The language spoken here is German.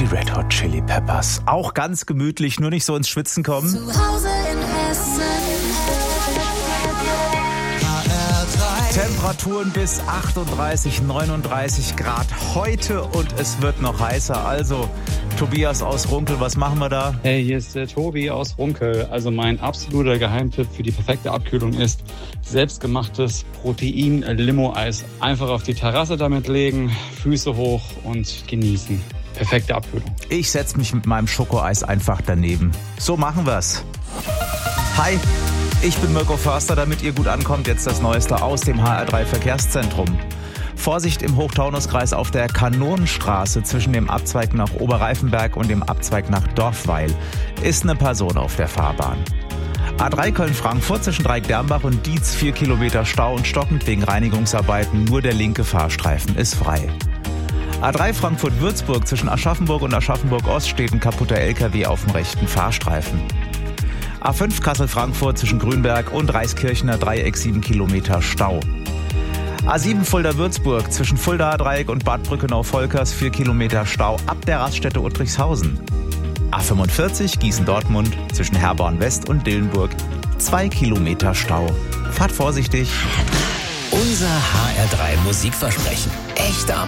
die Red Hot Chili Peppers. Auch ganz gemütlich, nur nicht so ins Schwitzen kommen. Zu Hause in Hessen. Temperaturen bis 38, 39 Grad heute und es wird noch heißer. Also, Tobias aus Runkel, was machen wir da? Hey, hier ist der Tobi aus Runkel. Also mein absoluter Geheimtipp für die perfekte Abkühlung ist selbstgemachtes Protein-Limo-Eis. Einfach auf die Terrasse damit legen, Füße hoch und genießen. Perfekte Abkühlung. Ich setze mich mit meinem Schokoeis einfach daneben. So machen wir's. Hi, ich bin Mirko Förster, damit ihr gut ankommt. Jetzt das Neueste aus dem HR3 Verkehrszentrum. Vorsicht im Hochtaunuskreis auf der Kanonenstraße zwischen dem Abzweig nach Oberreifenberg und dem Abzweig nach Dorfweil ist eine Person auf der Fahrbahn. A3 Köln-Frankfurt zwischen Dreieck-Dermbach und Dietz 4 Kilometer Stau und stockend wegen Reinigungsarbeiten. Nur der linke Fahrstreifen ist frei. A3 Frankfurt-Würzburg zwischen Aschaffenburg und Aschaffenburg-Ost steht ein kaputter LKW auf dem rechten Fahrstreifen. A5 Kassel-Frankfurt zwischen Grünberg und Reiskirchener Dreieck 7 Kilometer Stau. A7 Fulda-Würzburg zwischen Fulda-Dreieck und Bad Brückenau-Volkers 4 Kilometer Stau ab der Raststätte Uttrichshausen. A45 Gießen-Dortmund zwischen Herborn-West und Dillenburg 2 Kilometer Stau. Fahrt vorsichtig. Unser HR3 Musikversprechen. Echter